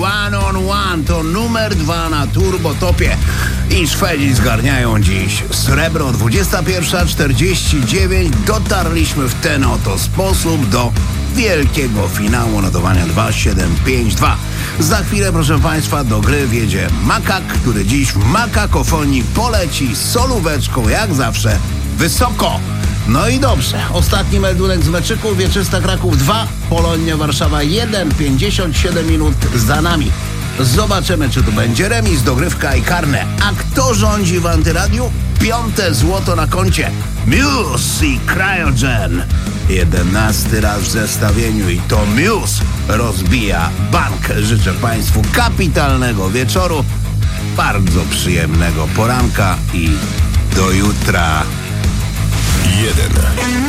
One on One to numer 2 na Turbotopie i Szwedzi zgarniają dziś srebro. 21:49. Dotarliśmy w ten oto sposób do wielkiego finału notowania 2-7-5-2. Za chwilę, proszę Państwa, do gry wjedzie Makak, który dziś w makakofonii poleci solóweczką jak zawsze wysoko. No i dobrze, ostatni meldunek z meczyku. Wieczysta Kraków 2, Polonia Warszawa 1, 57 minut za nami. Zobaczymy, czy tu będzie remis, dogrywka i karne. A kto rządzi w Antyradiu? 5. złoto na koncie. Muse i Cryogen. 11 raz w zestawieniu i to Muse rozbija bank. Życzę Państwu kapitalnego wieczoru, bardzo przyjemnego poranka i do jutra. 1.